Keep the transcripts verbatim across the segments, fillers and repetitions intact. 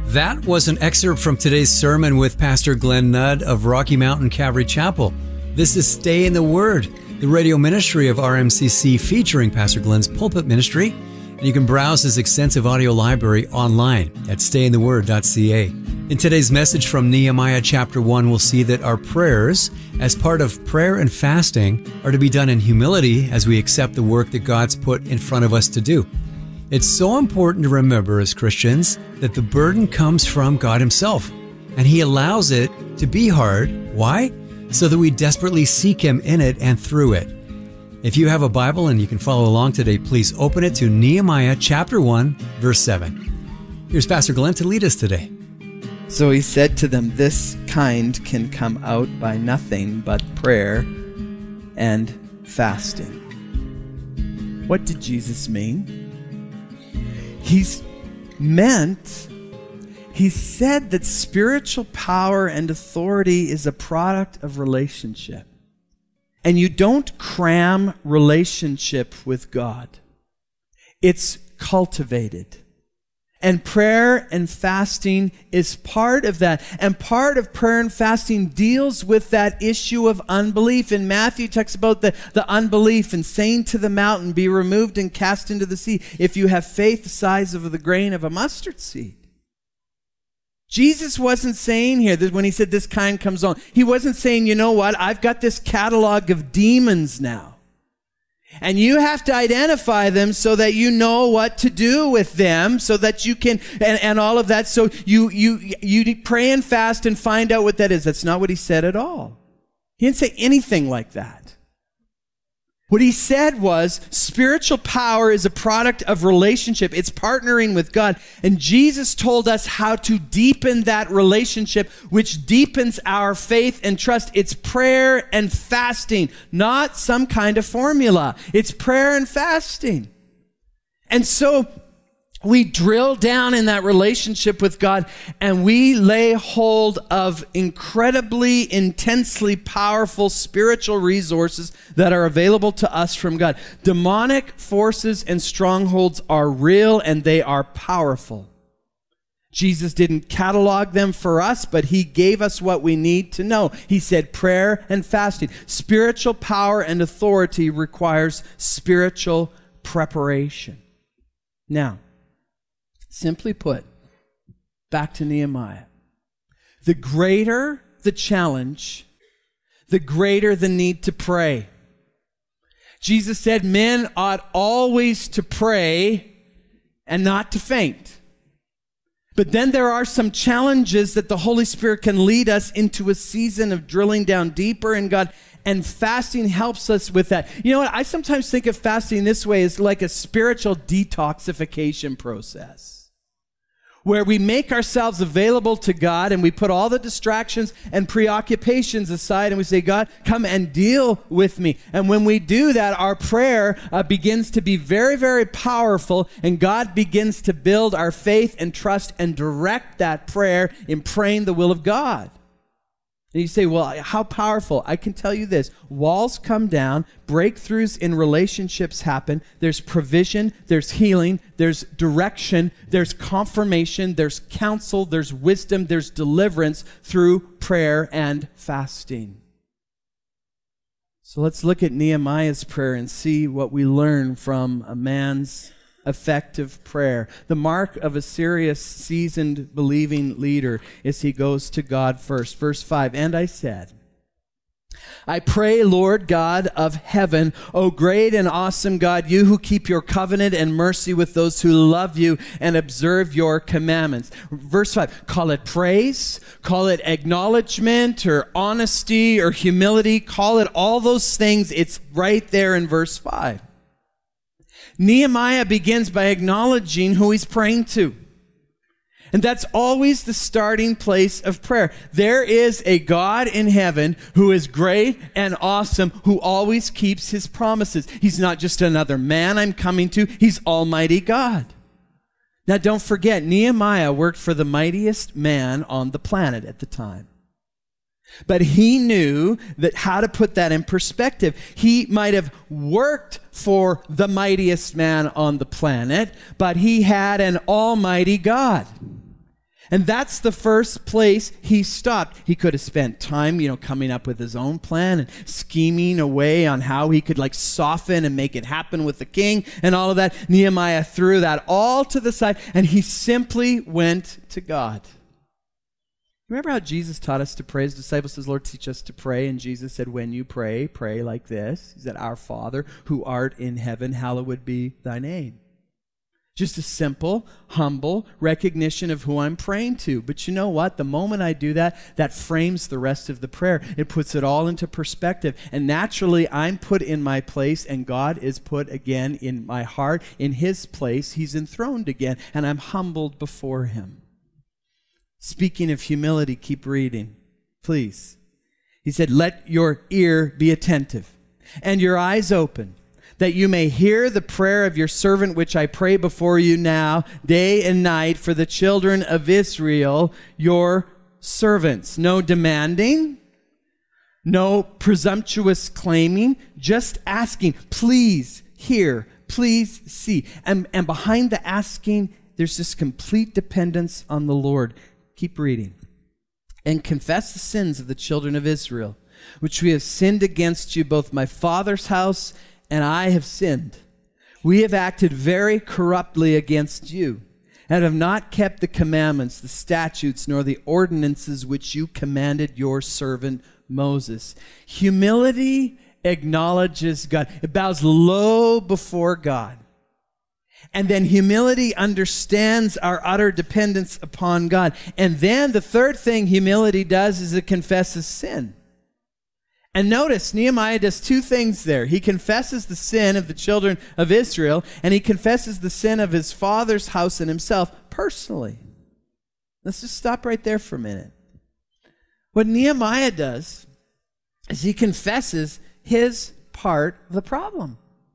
That was an excerpt from today's sermon with Pastor Glenn Nudd of Rocky Mountain Calvary Chapel. This is Stay in the Word, the radio ministry of R M C C featuring Pastor Glenn's pulpit ministry. And you can browse his extensive audio library online at stay in the word dot c a. In today's message from Nehemiah chapter one, we'll see that our prayers, as part of prayer and fasting, are to be done in humility as we accept the work that God's put in front of us to do. It's so important to remember as Christians that the burden comes from God Himself, and He allows it to be hard. Why? So that we desperately seek Him in it and through it. If you have a Bible and you can follow along today, please open it to Nehemiah chapter one, verse seven. Here's Pastor Glenn to lead us today. So he said to them, "This kind can come out by nothing but prayer and fasting." What did Jesus mean? He's meant, he said that spiritual power and authority is a product of relationship. And you don't cram relationship with God. It's cultivated. And prayer and fasting is part of that. And part of prayer and fasting deals with that issue of unbelief. In Matthew, it talks about the, the unbelief and saying to the mountain, "Be removed and cast into the sea," if you have faith the size of the grain of a mustard seed. Jesus wasn't saying here that when he said this kind comes on, he wasn't saying, you know what, I've got this catalog of demons now. And you have to identify them so that you know what to do with them, so that you can, and, and all of that. So you, you, you pray and fast and find out what that is. That's not what he said at all. He didn't say anything like that. What he said was spiritual power is a product of relationship. It's partnering with God. And Jesus told us how to deepen that relationship, which deepens our faith and trust. It's prayer and fasting, not some kind of formula. It's prayer and fasting. And so we drill down in that relationship with God, and we lay hold of incredibly, intensely powerful spiritual resources that are available to us from God. Demonic forces and strongholds are real, and they are powerful. Jesus didn't catalog them for us, but He gave us what we need to know. He said prayer and fasting. Spiritual power and authority requires spiritual preparation. Now, simply put, back to Nehemiah. The greater the challenge, the greater the need to pray. Jesus said men ought always to pray and not to faint. But then there are some challenges that the Holy Spirit can lead us into a season of drilling down deeper in God, and fasting helps us with that. You know what? I sometimes think of fasting this way as like a spiritual detoxification process, where we make ourselves available to God and we put all the distractions and preoccupations aside and we say, "God, come and deal with me." And when we do that, our prayer uh, begins to be very, very powerful, and God begins to build our faith and trust and direct that prayer in praying the will of God. And you say, "Well, how powerful?" I can tell you this. Walls come down, breakthroughs in relationships happen, there's provision, there's healing, there's direction, there's confirmation, there's counsel, there's wisdom, there's deliverance through prayer and fasting. So let's look at Nehemiah's prayer and see what we learn from a man's effective prayer. The mark of a serious, seasoned, believing leader is he goes to God first. Verse five, "And I said, I pray, Lord God of heaven, O great and awesome God, you who keep your covenant and mercy with those who love you and observe your commandments." Verse five, call it praise, call it acknowledgement or honesty or humility, call it all those things. It's right there in verse five. Nehemiah begins by acknowledging who he's praying to. And that's always the starting place of prayer. There is a God in heaven who is great and awesome, who always keeps his promises. He's not just another man I'm coming to. He's Almighty God. Now don't forget, Nehemiah worked for the mightiest man on the planet at the time. But he knew that how to put that in perspective. He might have worked for the mightiest man on the planet, but he had an almighty God. And that's the first place he stopped. He could have spent time, you know, coming up with his own plan and scheming away on how he could like soften and make it happen with the king and all of that. Nehemiah threw that all to the side and he simply went to God. Remember how Jesus taught us to pray? His disciples says, Lord, teach us to pray. And Jesus said, when you pray, pray like this. He said, our Father who art in heaven, hallowed be thy name. Just a simple, humble recognition of who I'm praying to. But you know what? The moment I do that, that frames the rest of the prayer. It puts it all into perspective. And naturally, I'm put in my place, and God is put again in my heart, in his place. He's enthroned again, and I'm humbled before him. Speaking of humility, keep reading, please. He said, let your ear be attentive, and your eyes open, that you may hear the prayer of your servant, which I pray before you now, day and night, for the children of Israel, your servants. No demanding, no presumptuous claiming, just asking, please hear, please see. And, and behind the asking, there's this complete dependence on the Lord. Keep reading. And confess the sins of the children of Israel, which we have sinned against you, both my father's house and I have sinned. We have acted very corruptly against you, and have not kept the commandments, the statutes, nor the ordinances which you commanded your servant Moses. Humility acknowledges God. It bows low before God. And then humility understands our utter dependence upon God. And then the third thing humility does is it confesses sin. And notice, Nehemiah does two things there. He confesses the sin of the children of Israel, and he confesses the sin of his father's house and himself personally. Let's just stop right there for a minute. What Nehemiah does is he confesses his part of the problem.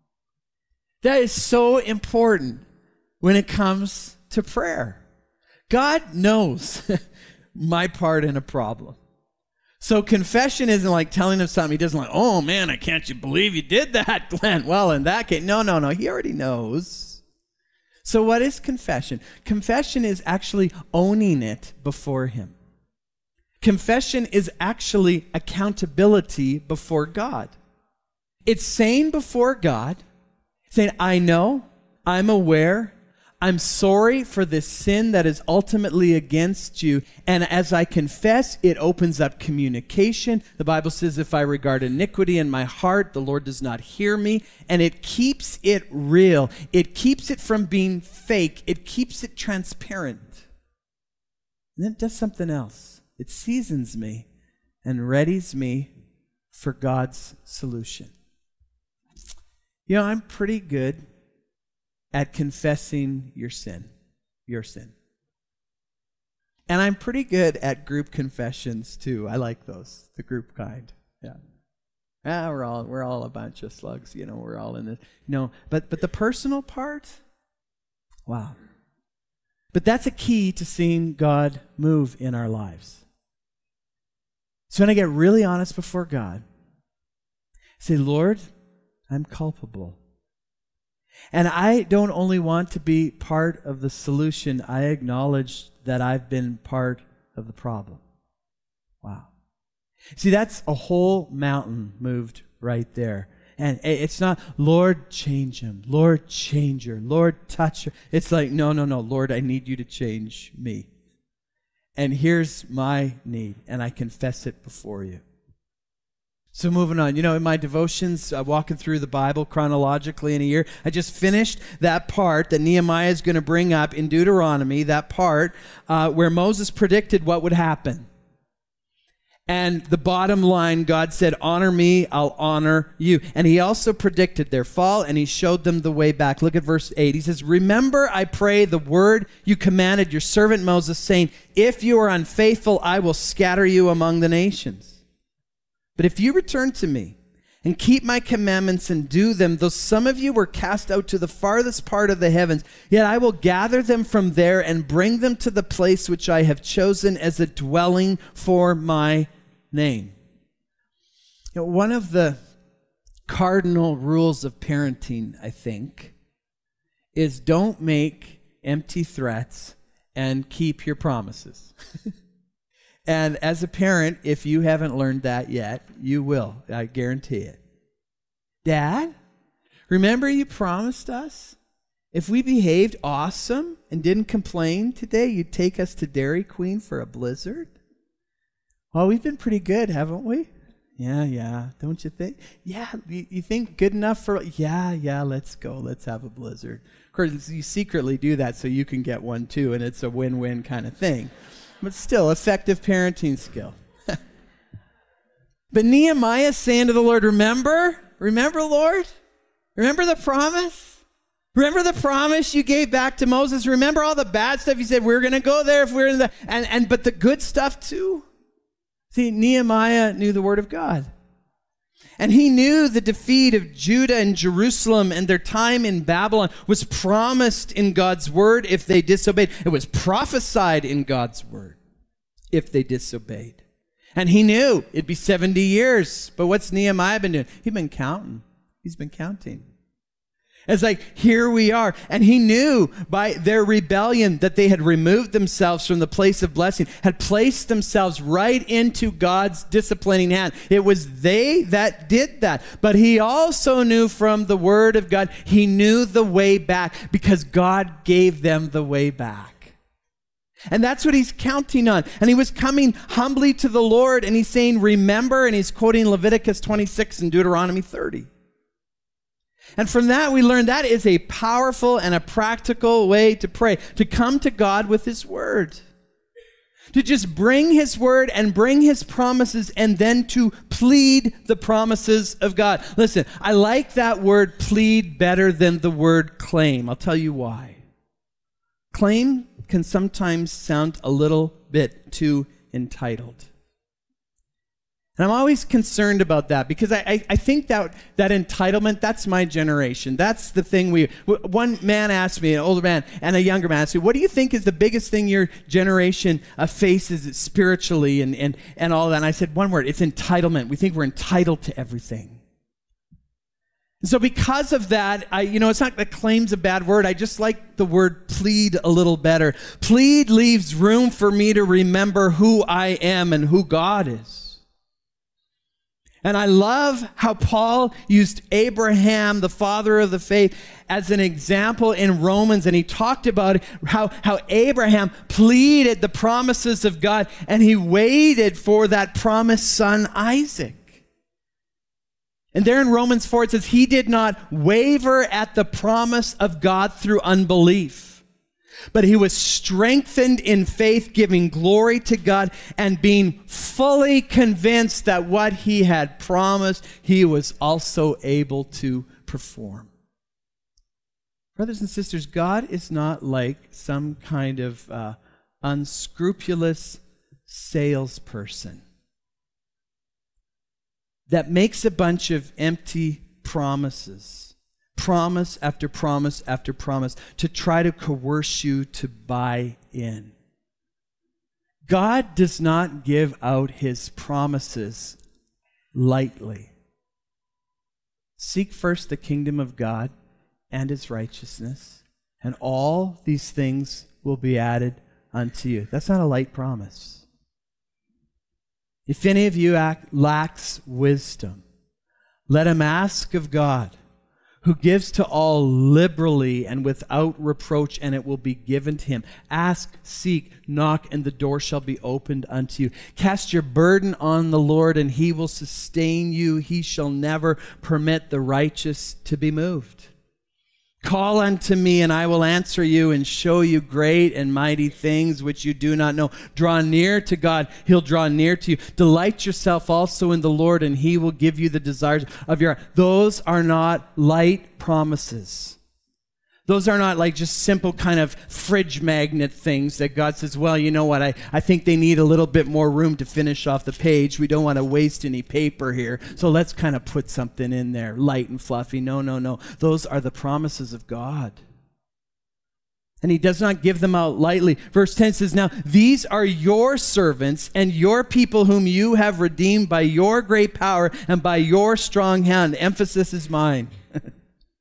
That is so important when it comes to prayer. God knows my part in a problem. So confession isn't like telling him something he doesn't like, oh man, I can't you believe you did that, Glenn. Well, in that case, no, no, no, he already knows. So what is confession? Confession is actually owning it before him. Confession is actually accountability before God. It's saying before God, saying, I know, I'm aware, I'm sorry for this sin that is ultimately against you. And as I confess, it opens up communication. The Bible says, if I regard iniquity in my heart, the Lord does not hear me. And it keeps it real. It keeps it from being fake. It keeps it transparent. And then it does something else. It seasons me and readies me for God's solution. You know, I'm pretty good at confessing your sin, your sin. And I'm pretty good at group confessions too. I like those, the group kind. Yeah. Ah, we're all we're all a bunch of slugs, you know, we're all in it. No, but but the personal part, wow. But that's a key to seeing God move in our lives. So when I get really honest before God, say, Lord, I'm culpable. And I don't only want to be part of the solution, I acknowledge that I've been part of the problem. Wow. See, that's a whole mountain moved right there. And it's not, Lord, change him. Lord, change her. Lord, touch her. It's like, no, no, no. Lord, I need you to change me. And here's my need, and I confess it before you. So moving on, you know, in my devotions, uh, walking through the Bible chronologically in a year, I just finished that part that Nehemiah is going to bring up in Deuteronomy, that part uh, where Moses predicted what would happen. And the bottom line, God said, honor me, I'll honor you. And he also predicted their fall, and he showed them the way back. Look at verse eight. He says, remember, I pray, the word you commanded your servant Moses, saying, if you are unfaithful, I will scatter you among the nations. But if you return to me and keep my commandments and do them, though some of you were cast out to the farthest part of the heavens, yet I will gather them from there and bring them to the place which I have chosen as a dwelling for my name. You know, one of the cardinal rules of parenting, I think, is don't make empty threats and keep your promises. And as a parent, if you haven't learned that yet, you will. I guarantee it. Dad, remember you promised us if we behaved awesome and didn't complain today, you'd take us to Dairy Queen for a blizzard? Well, we've been pretty good, haven't we? Yeah, yeah. Don't you think? Yeah, you, you think good enough for... Yeah, yeah, let's go. Let's have a blizzard. Of course, you secretly do that so you can get one too, and it's a win-win kind of thing. But still, effective parenting skill. But Nehemiah's saying to the Lord, remember? Remember, Lord? Remember the promise? Remember the promise you gave back to Moses? Remember all the bad stuff you said, we're going to go there if we're in the... And, and but the good stuff too? See, Nehemiah knew the word of God. And he knew the defeat of Judah and Jerusalem and their time in Babylon was promised in God's word if they disobeyed. It was prophesied in God's word if they disobeyed. And he knew it'd be seventy years. But what's Nehemiah been doing? He's been counting. He's been counting. It's like, here we are. And he knew by their rebellion that they had removed themselves from the place of blessing, had placed themselves right into God's disciplining hand. It was they that did that. But he also knew from the word of God, he knew the way back because God gave them the way back. And that's what he's counting on. And he was coming humbly to the Lord and he's saying, remember, and he's quoting Leviticus twenty-six and Deuteronomy thirty. And from that, we learned that is a powerful and a practical way to pray, to come to God with his word, to just bring his word and bring his promises and then to plead the promises of God. Listen, I like that word plead better than the word claim. I'll tell you why. Claim can sometimes sound a little bit too entitled. And I'm always concerned about that because I, I, I think that that entitlement, that's my generation. That's the thing we... One man asked me, an older man and a younger man asked me, what do you think is the biggest thing your generation uh, faces spiritually and, and, and all that? And I said, one word, it's entitlement. We think we're entitled to everything. And so because of that, I, you know, it's not that claim's a bad word. I just like the word plead a little better. Plead leaves room for me to remember who I am and who God is. And I love how Paul used Abraham, the father of the faith, as an example in Romans. And he talked about how, how Abraham pleaded the promises of God and he waited for that promised son, Isaac. And there in Romans four, it says, he did not waver at the promise of God through unbelief. But he was strengthened in faith, giving glory to God and being fully convinced that what he had promised, he was also able to perform. Brothers and sisters, God is not like some kind of uh, unscrupulous salesperson that makes a bunch of empty promises. Promise after promise after promise to try to coerce you to buy in. God does not give out his promises lightly. Seek first the kingdom of God and his righteousness, and all these things will be added unto you. That's not a light promise. If any of you act, lacks wisdom, let him ask of God, who gives to all liberally and without reproach, and it will be given to him. Ask, seek, knock, and the door shall be opened unto you. Cast your burden on the Lord, and he will sustain you. He shall never permit the righteous to be moved. Call unto me, and I will answer you and show you great and mighty things which you do not know. Draw near to God, he'll draw near to you. Delight yourself also in the Lord, and he will give you the desires of your heart. Those are not light promises. Those are not like just simple kind of fridge magnet things that God says, well, you know what, I, I think they need a little bit more room to finish off the page. We don't want to waste any paper here. So let's kind of put something in there, light and fluffy. No, no, no. Those are the promises of God. And he does not give them out lightly. Verse ten says, now these are your servants and your people whom you have redeemed by your great power and by your strong hand. Emphasis is mine.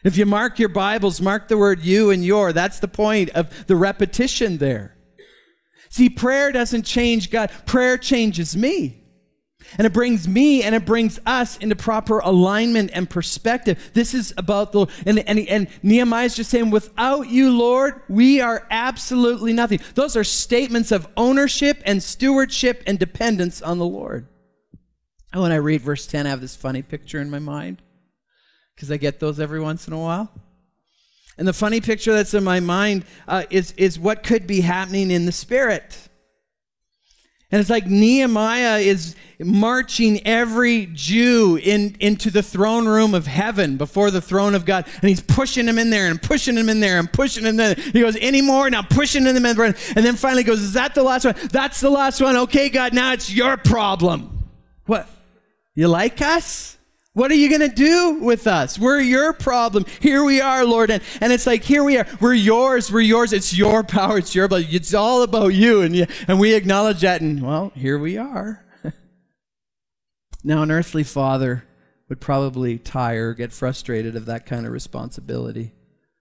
If you mark your Bibles, mark the word you and your. That's the point of the repetition there. See, prayer doesn't change God. Prayer changes me. And it brings me and it brings us into proper alignment and perspective. This is about the, and, and, and Nehemiah's just saying, without you, Lord, we are absolutely nothing. Those are statements of ownership and stewardship and dependence on the Lord. And when I read verse ten, I have this funny picture in my mind, because I get those every once in a while. And the funny picture that's in my mind uh, is, is what could be happening in the Spirit. And it's like Nehemiah is marching every Jew in, into the throne room of heaven before the throne of God. And he's pushing them in there and pushing them in there and pushing them in there. He goes, any more? Now pushing them in there. And then finally goes, is that the last one? That's the last one. Okay, God, now it's your problem. What? You like us? What are you going to do with us? We're your problem. Here we are, Lord. And, and it's like, here we are. We're yours. We're yours. It's your power. It's your blood. It's all about you. And, you, and we acknowledge that. And, well, here we are. Now, an earthly father would probably tire, get frustrated of that kind of responsibility.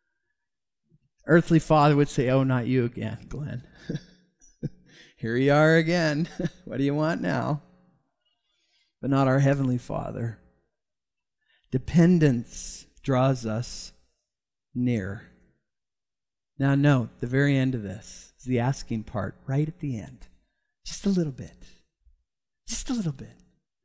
Earthly father would say, oh, not you again, Glenn. Here you are again. What do you want now? But not our Heavenly Father. Dependence draws us near. Now note, the very end of this is the asking part, right at the end. Just a little bit. Just a little bit.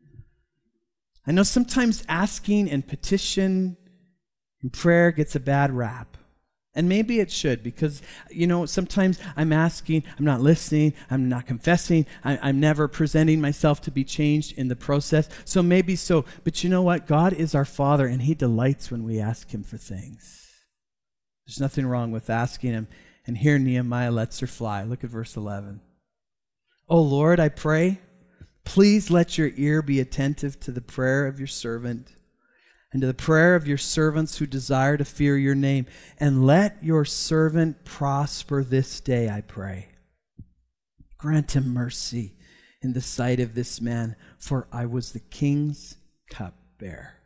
I know sometimes asking and petition and prayer gets a bad rap. And maybe it should, because, you know, sometimes I'm asking, I'm not listening, I'm not confessing, I, I'm never presenting myself to be changed in the process. So maybe so. But you know what? God is our Father, and He delights when we ask Him for things. There's nothing wrong with asking Him. And here Nehemiah lets her fly. Look at verse eleven. Oh Lord, I pray, please let your ear be attentive to the prayer of your servant, and to the prayer of your servants who desire to fear your name. And let your servant prosper this day, I pray. Grant him mercy in the sight of this man, for I was the king's cupbearer.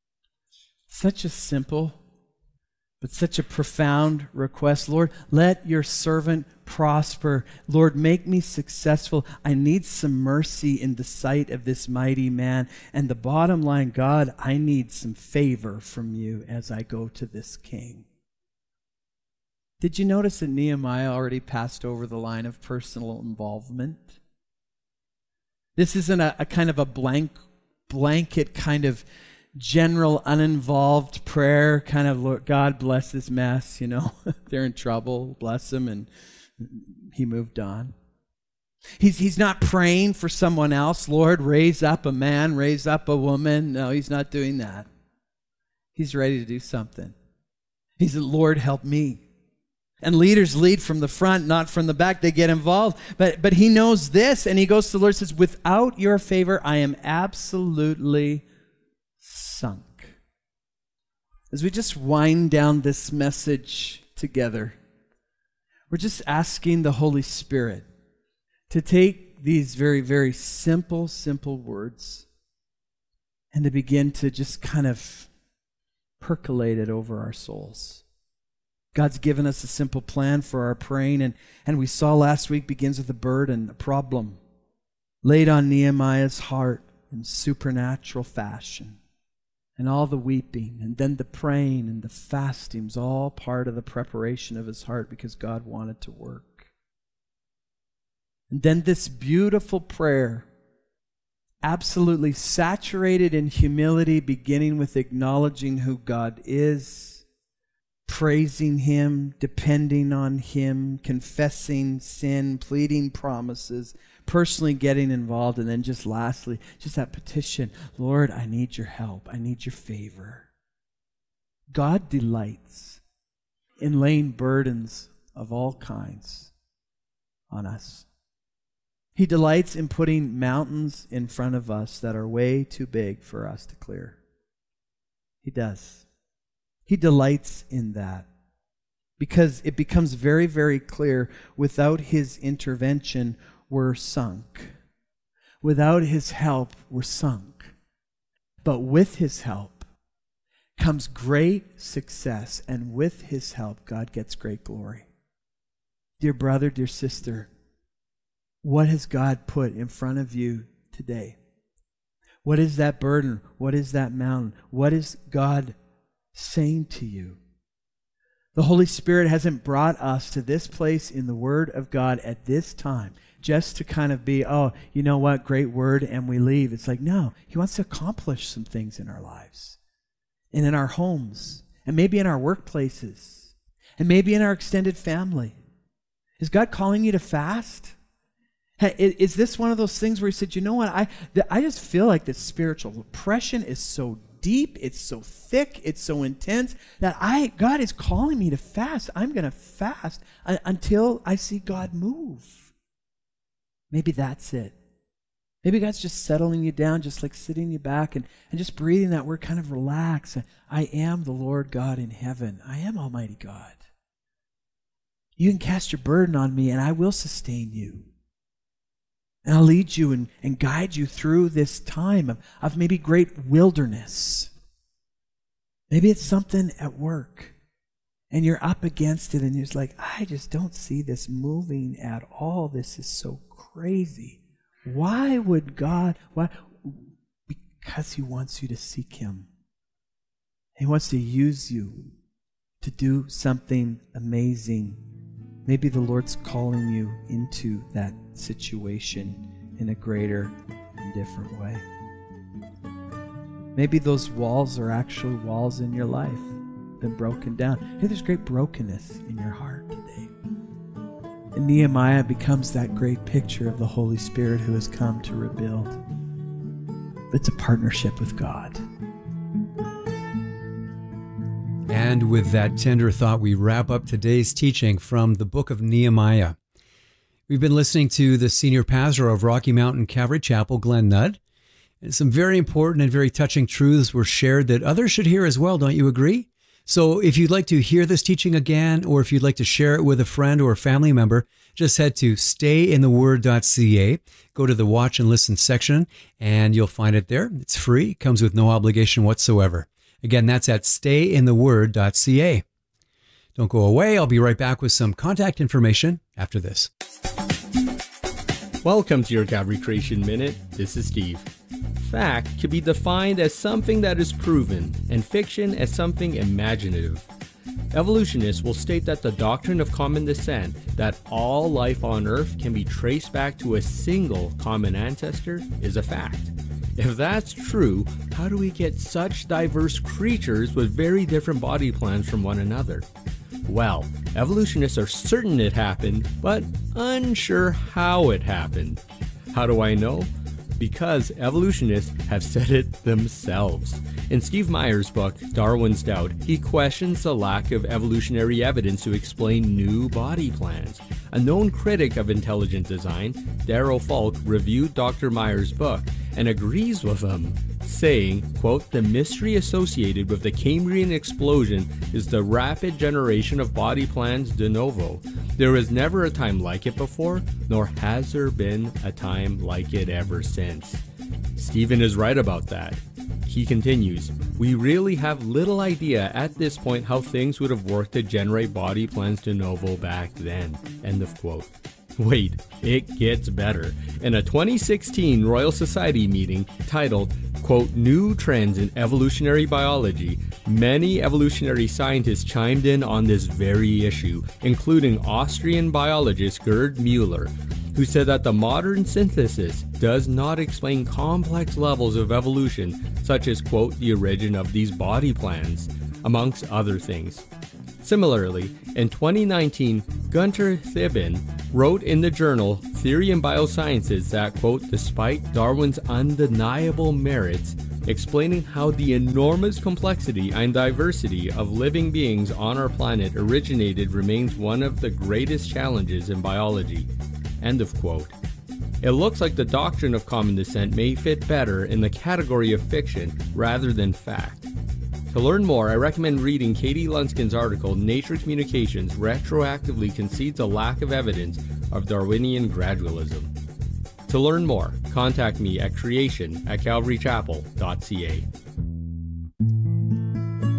Such a simple, but such a profound request. Lord, let your servant prosper. Lord, make me successful. I need some mercy in the sight of this mighty man. And the bottom line, God, I need some favor from you as I go to this king. Did you notice that Nehemiah already passed over the line of personal involvement? This isn't a, a kind of a blank, blanket kind of general uninvolved prayer, kind of, Lord, God bless this mess, you know. They're in trouble, bless them, and he moved on. He's, he's not praying for someone else. Lord, raise up a man, raise up a woman. No, he's not doing that. He's ready to do something. He's, Lord, help me. And leaders lead from the front, not from the back. They get involved. But, but he knows this, and he goes to the Lord and says, without your favor, I am absolutely sunk. As we just wind down this message together, we're just asking the Holy Spirit to take these very, very simple, simple words and to begin to just kind of percolate it over our souls. God's given us a simple plan for our praying, and, and we saw last week begins with a burden, a problem, laid on Nehemiah's heart in supernatural fashion. And all the weeping, and then the praying and the fasting was all part of the preparation of his heart because God wanted to work. And then this beautiful prayer, absolutely saturated in humility, beginning with acknowledging who God is, praising Him, depending on Him, confessing sin, pleading promises, personally getting involved, and then just lastly, just that petition, Lord, I need your help. I need your favor. God delights in laying burdens of all kinds on us. He delights in putting mountains in front of us that are way too big for us to clear. He does. He delights in that because it becomes very, very clear without His intervention, we're sunk. Without His help, we're sunk. But with His help, comes great success, and with his help, God gets great glory. Dear brother, dear sister, what has God put in front of you today? What is that burden? What is that mountain? What is God saying to you? The Holy Spirit hasn't brought us to this place in the Word of God at this time just to kind of be, oh, you know what, great word, and we leave. It's like, no, He wants to accomplish some things in our lives and in our homes and maybe in our workplaces and maybe in our extended family. Is God calling you to fast? Hey, is this one of those things where He said, you know what, I, I just feel like this spiritual oppression is so deep, it's so thick, it's so intense that I God is calling me to fast. I'm going to fast uh, until I see God move. Maybe that's it. Maybe God's just settling you down, just like sitting you back and, and just breathing that word, kind of relax. I am the Lord God in heaven. I am Almighty God. You can cast your burden on me and I will sustain you. And I'll lead you and, and guide you through this time of, of maybe great wilderness. Maybe it's something at work and you're up against it and you're just like, I just don't see this moving at all. This is so crazy. Why would God? Why? Because He wants you to seek Him. He wants to use you to do something amazing. Maybe the Lord's calling you into that situation in a greater and different way. Maybe those walls are actually walls in your life, been broken down. Maybe there's great brokenness in your heart today. And Nehemiah becomes that great picture of the Holy Spirit who has come to rebuild. It's a partnership with God. And with that tender thought, we wrap up today's teaching from the book of Nehemiah. We've been listening to the senior pastor of Rocky Mountain Calvary Chapel, Glenn Nudd. And some very important and very touching truths were shared that others should hear as well, don't you agree? So if you'd like to hear this teaching again, or if you'd like to share it with a friend or a family member, just head to stay in the word dot c a, go to the watch and listen section, and you'll find it there. It's free, comes with no obligation whatsoever. Again, that's at stay in the word dot c a. Don't go away. I'll be right back with some contact information after this. Welcome to your Calvary Creation Minute. This is Steve. Fact can be defined as something that is proven, and fiction as something imaginative. Evolutionists will state that the doctrine of common descent, that all life on Earth can be traced back to a single common ancestor, is a fact. If that's true, how do we get such diverse creatures with very different body plans from one another? Well, evolutionists are certain it happened, but unsure how it happened. How do I know? Because evolutionists have said it themselves. In Steve Meyer's book, Darwin's Doubt, he questions the lack of evolutionary evidence to explain new body plans. A known critic of intelligent design, Darrell Falk, reviewed Doctor Meyer's book and agrees with him, saying, quote, "The mystery associated with the Cambrian explosion is the rapid generation of body plans de novo. There was never a time like it before, nor has there been a time like it ever since." Stephen is right about that. He continues, "We really have little idea at this point how things would have worked to generate body plans de novo back then." End of quote. Wait, it gets better. In a twenty sixteen Royal Society meeting titled, quote, "New Trends in Evolutionary Biology," many evolutionary scientists chimed in on this very issue, including Austrian biologist Gerd Müller, who said that the modern synthesis does not explain complex levels of evolution, such as, quote, "the origin of these body plans," amongst other things. Similarly, in twenty nineteen, Gunter Thieben wrote in the journal Theory in Biosciences that, quote, "despite Darwin's undeniable merits, explaining how the enormous complexity and diversity of living beings on our planet originated remains one of the greatest challenges in biology." End of quote. It looks like the doctrine of common descent may fit better in the category of fiction rather than fact. To learn more, I recommend reading Katie Lunskin's article, "Nature Communications Retroactively Concedes a Lack of Evidence of Darwinian Gradualism." To learn more, contact me at creation at calvary chapel dot c a.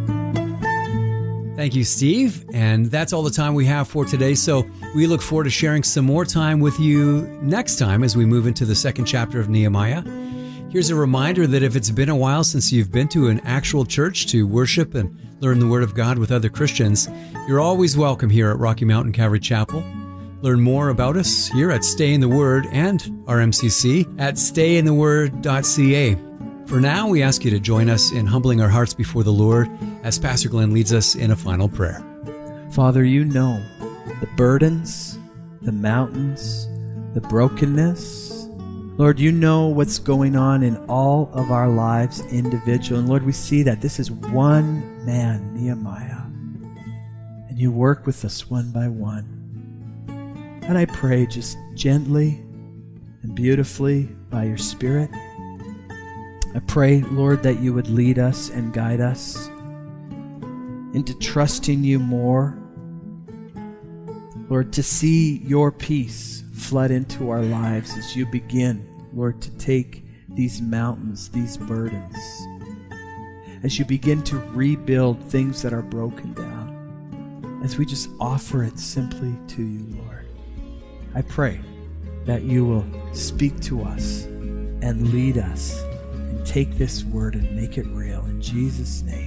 Thank you, Steve. And that's all the time we have for today. So we look forward to sharing some more time with you next time as we move into the second chapter of Nehemiah. Here's a reminder that if it's been a while since you've been to an actual church to worship and learn the Word of God with other Christians, you're always welcome here at Rocky Mountain Calvary Chapel. Learn more about us here at Stay in the Word and R M C C at stay in the word dot c a. For now, we ask you to join us in humbling our hearts before the Lord as Pastor Glenn leads us in a final prayer. Father, you know the burdens, the mountains, the brokenness. Lord, you know what's going on in all of our lives individually. And Lord, we see that this is one man, Nehemiah. And you work with us one by one. And I pray just gently and beautifully by your Spirit. I pray, Lord, that you would lead us and guide us into trusting you more. Lord, to see your peace flood into our lives as you begin, Lord, to take these mountains, these burdens, as you begin to rebuild things that are broken down, as we just offer it simply to you, Lord. I pray that you will speak to us and lead us and take this word and make it real. In Jesus' name.